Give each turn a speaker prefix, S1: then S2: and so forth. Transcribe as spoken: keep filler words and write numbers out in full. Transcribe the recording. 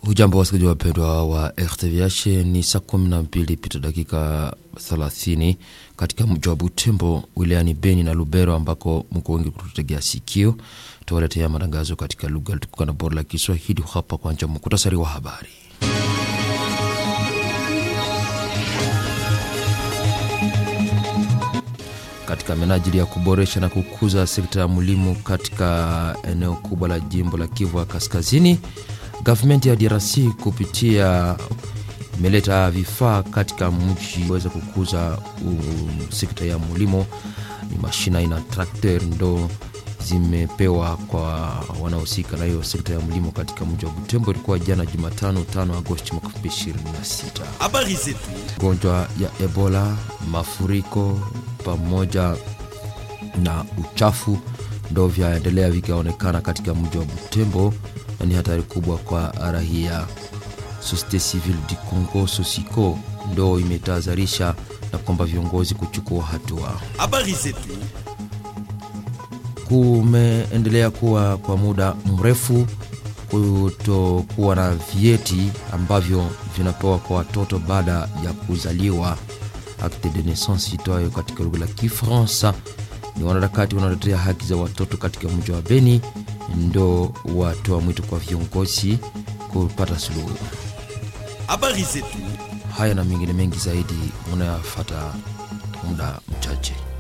S1: Hujambo wasikilizaji wapendwa wa R T V H, ni saa kumi na mbili pita dakika thelathini katika mji wa Butembo, wilayani Beni na Lubero, ambako mko wengi kututegea sikio. Tuwaletea matangazo katika lugha tukuka na bora la Kiswahili. Hapa kwanza mkutasari wa habari. Katika menajili ya kuboresha na kukuza sekta ya mlimo katika eneo kubwa la jimbo la Kivu ya Kaskazini, government ya D R C kupitia imeleta vifaa katika mji kuweza kukuza um, sekta ya mlimo. Ni mashina ina tractor ndo zimepewa kwa wanaohusika na hiyo sekta ya mlimo katika mji wa Butembo. Ilikuwa jana Jumatano tano Agosti mwaka elfu mbili ishirini na sita.
S2: Habari zetu.
S1: Gonjwa ya Ebola, mafuriko pamoja na uchafu ndo vyaendelea vikaonekana katika mji wa Butembo, na ni hatari kubwa kwa raia. Société Civile du Congo Sosiko ndo imetahadharisha na kwamba viongozi kuchukua hatua.
S2: Habari zetu.
S1: Kumeendelea kuwa kwa muda mrefu kutokuwa na vieti ambavyo vinapewa kwa watoto baada ya kuzaliwa, acte de naissance itoayo katika lugha la Kifaransa. Ni wanaharakati wanaotetea haki za watoto katika mji wa Beni ndo watoa mwito kwa viongozi kupata suluhu.
S2: Habari zetu.
S1: Haya na mengine mengi zaidi mnayafuata muda mchache.